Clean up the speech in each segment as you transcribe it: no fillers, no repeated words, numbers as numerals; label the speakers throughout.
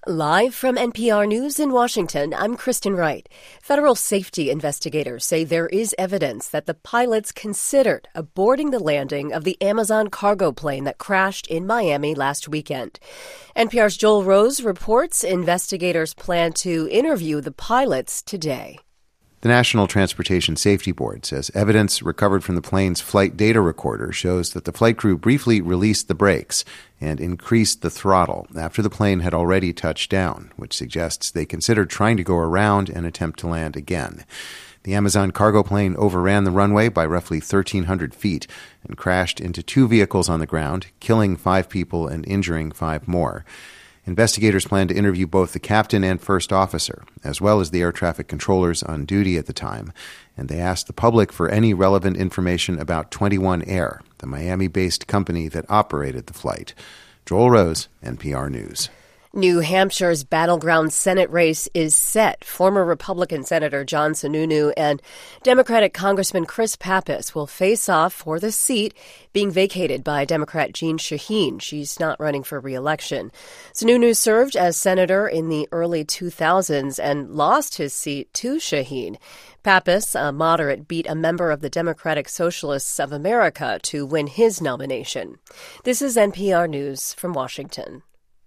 Speaker 1: Live from NPR News in Washington, I'm Kristen Wright. Federal safety investigators say there is evidence that the pilots considered aborting the landing of the Amazon cargo plane that crashed in Miami last weekend. NPR's Joel Rose reports investigators plan to interview the pilots today.
Speaker 2: The National Transportation Safety Board says evidence recovered from the plane's flight data recorder shows that the flight crew briefly released the brakes and increased the throttle after the plane had already touched down, which suggests they considered trying to go around and attempt to land again. The Amazon cargo plane overran the runway by roughly 1,300 feet and crashed into two vehicles on the ground, killing 5 people and injuring 5 more. Investigators plan to interview both the captain and first officer, as well as the air traffic controllers on duty at the time, and they asked the public for any relevant information about 21 Air, the Miami-based company that operated the flight. Joel Rose, NPR News.
Speaker 1: New Hampshire's battleground Senate race is set. Former Republican Senator John Sununu and Democratic Congressman Chris Pappas will face off for the seat being vacated by Democrat Jeanne Shaheen. She's not running for re-election. Sununu served as senator in the early 2000s and lost his seat to Shaheen. Pappas, a moderate, beat a member of the Democratic Socialists of America to win his nomination. This is NPR News from Washington.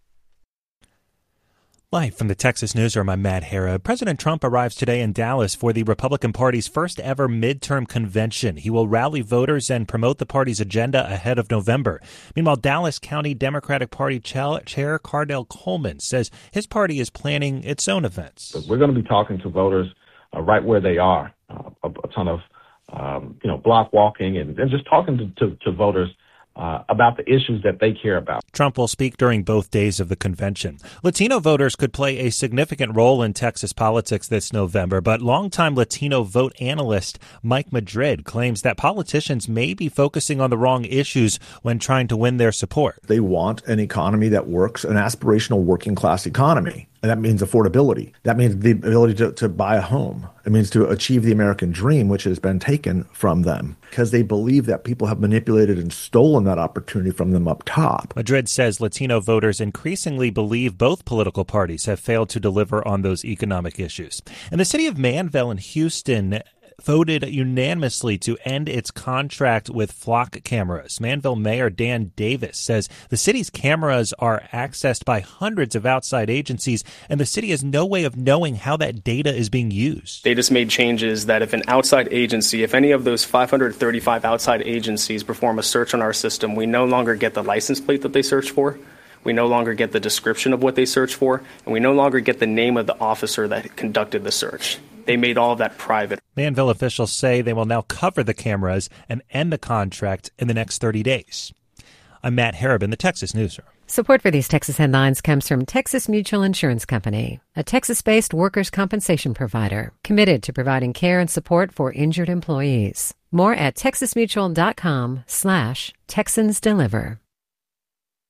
Speaker 3: Live from the Texas Newsroom, I'm Matt Harrah. President Trump arrives today in Dallas for the Republican Party's first ever midterm convention. He will rally voters and promote the party's agenda ahead of November. Meanwhile, Dallas County Democratic Party Chair Cardell Coleman says his party is planning its own events.
Speaker 4: We're going to be talking to voters right where they are, a ton of block walking and just talking to voters about the issues that they care about.
Speaker 3: Trump will speak during both days of the convention. Latino voters could play a significant role in Texas politics this November, but longtime Latino vote analyst Mike Madrid claims that politicians may be focusing on the wrong issues when trying to win their support.
Speaker 5: They want an economy that works, an aspirational working class economy. And that means affordability. That means the ability to buy a home. It means to achieve the American dream, which has been taken from them because they believe that people have manipulated and stolen that opportunity from them up top.
Speaker 3: Madrid says Latino voters increasingly believe both political parties have failed to deliver on those economic issues. And the city of Manville in Houston voted unanimously to end its contract with Flock cameras. Manville Mayor Dan Davis says the city's cameras are accessed by hundreds of outside agencies, and the city has no way of knowing how that data is being used.
Speaker 6: They just made changes that if an outside agency, if any of those 535 outside agencies perform a search on our system, we no longer get the license plate that they searched for. We no longer get the description of what they searched for, and we no longer get the name of the officer that conducted the search. They made all of that private.
Speaker 3: Manville officials say they will now cover the cameras and end the contract in the next 30 days. I'm Matt Harrah, the Texas Newsroom.
Speaker 7: Support for these Texas headlines comes from Texas Mutual Insurance Company, a Texas-based workers' compensation provider committed to providing care and support for injured employees. More at texasmutual.com/TexansDeliver.